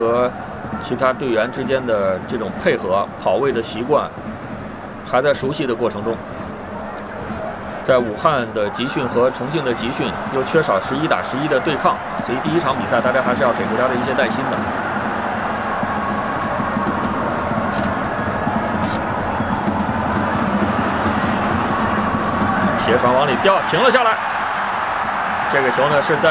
和其他队员之间的这种配合、跑位的习惯，还在熟悉的过程中。在武汉的集训和重庆的集训又缺少11打11的对抗，所以第一场比赛大家还是要给国家队一些耐心的。斜传往里掉，停了下来。这个球呢是在